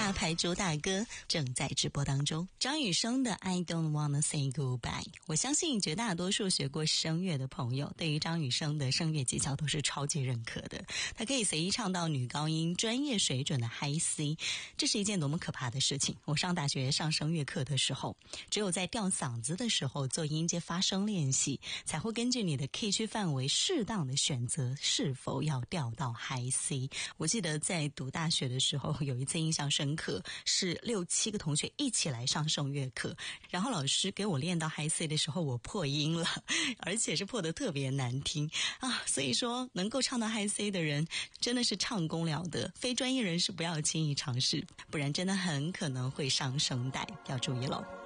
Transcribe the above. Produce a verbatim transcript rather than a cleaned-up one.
大牌主打歌正在直播当中，张雨生的 I Don't Wanna Say Goodbye。 我相信绝大多数学过声乐的朋友对于张雨生的声乐技巧都是超级认可的，他可以随意唱到女高音专业水准的 High C， 这是一件多么可怕的事情。我上大学上声乐课的时候，只有在吊嗓子的时候做音阶发声练习，才会根据你的 K 区范围适当的选择是否要调到 High C。 我记得在读大学的时候有一次印象深刻，是六七个同学一起来上声乐课，然后老师给我练到 High C 的时候我破音了，而且是破得特别难听啊！所以说能够唱到 High C 的人真的是唱功了得，非专业人士不要轻易尝试，不然真的很可能会伤声带，要注意咯。